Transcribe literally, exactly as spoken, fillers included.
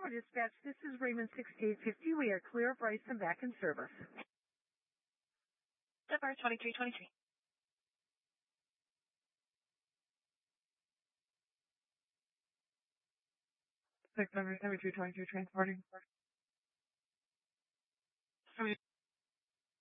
Dispatch, this is Raymond sixty-eight fifty. We are clear of Bryce and back in service. Denver twenty-three twenty-three. Six Denver twenty-three twenty-two transporting.